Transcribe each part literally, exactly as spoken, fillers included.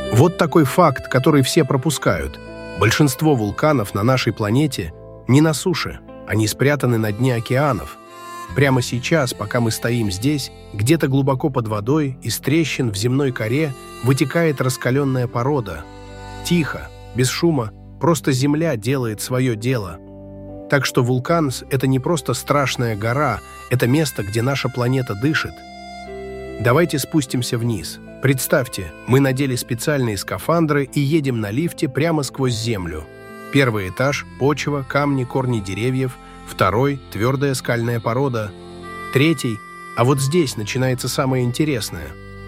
Вот такой факт, который все пропускают. Большинство вулканов на нашей планете не на суше, они спрятаны на дне океанов. Прямо сейчас, пока мы стоим здесь, где-то глубоко под водой, из трещин в земной коре вытекает раскаленная порода. Тихо, без шума, просто земля делает свое дело. Так что вулкан — это не просто страшная гора, это место, где наша планета дышит. Давайте спустимся вниз. Представьте, мы надели специальные скафандры и едем на лифте прямо сквозь землю. Первый этаж — почва, камни, корни деревьев. Второй — твердая скальная порода. Третий — а вот здесь начинается самое интересное.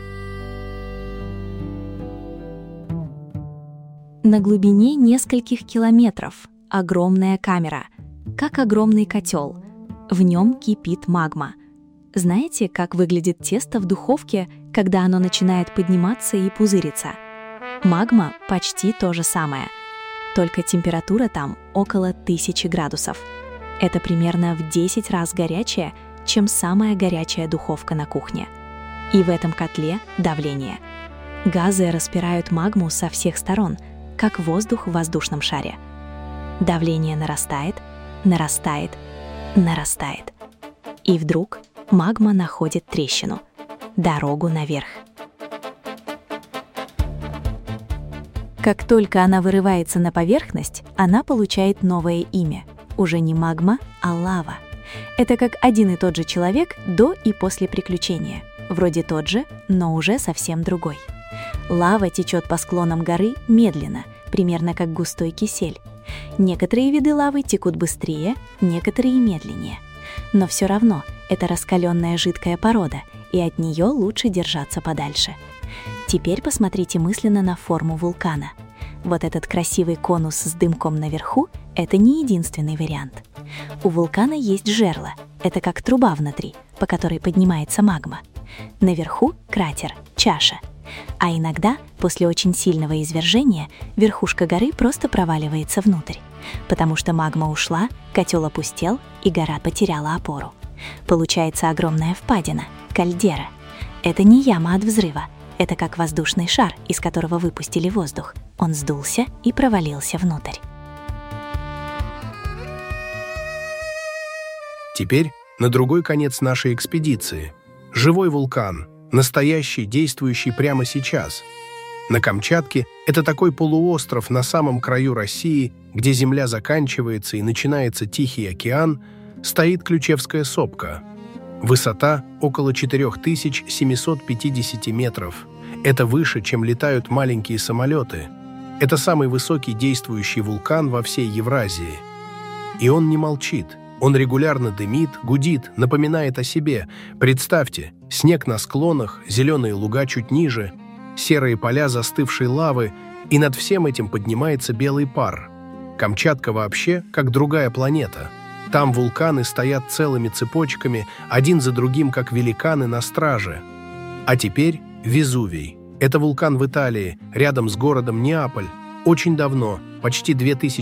На глубине нескольких километров огромная камера, как огромный котел. В нем кипит магма. Знаете, как выглядит тесто в духовке, когда оно начинает подниматься и пузыриться? Магма почти то же самое, только температура там около тысячи градусов. Это примерно в десять раз горячее, чем самая горячая духовка на кухне. И в этом котле давление. Газы распирают магму со всех сторон, как воздух в воздушном шаре. Давление нарастает, нарастает, нарастает. И вдруг магма находит трещину, дорогу наверх. Как только она вырывается на поверхность, она получает новое имя. Уже не магма, а лава. Это как один и тот же человек до и после приключения. Вроде тот же, но уже совсем другой. Лава течет по склонам горы медленно, примерно как густой кисель. Некоторые виды лавы текут быстрее, некоторые медленнее. Но все равно это раскаленная жидкая порода, и от нее лучше держаться подальше. Теперь посмотрите мысленно на форму вулкана. Вот этот красивый конус с дымком наверху — это не единственный вариант. У вулкана есть жерло, это как труба внутри, по которой поднимается магма. Наверху — кратер, чаша. А иногда, после очень сильного извержения, верхушка горы просто проваливается внутрь, потому что магма ушла, котел опустел, и гора потеряла опору. Получается огромная впадина, кальдера. Это не яма от взрыва, это как воздушный шар, из которого выпустили воздух. Он сдулся и провалился внутрь. Теперь на другой конец нашей экспедиции. Живой вулкан, настоящий, действующий прямо сейчас. На Камчатке это такой полуостров на самом краю России, где земля заканчивается и начинается Тихий океан, стоит Ключевская сопка. Высота около четыре тысячи семьсот пятьдесят метров. Это выше, чем летают маленькие самолеты. Это самый высокий действующий вулкан во всей Евразии. И он не молчит. Он регулярно дымит, гудит, напоминает о себе. Представьте, снег на склонах, зеленые луга чуть ниже, серые поля застывшей лавы, и над всем этим поднимается белый пар. Камчатка вообще как другая планета. Там вулканы стоят целыми цепочками, один за другим, как великаны на страже. А теперь Везувий. Это вулкан в Италии, рядом с городом Неаполь. Очень давно, почти две тысячи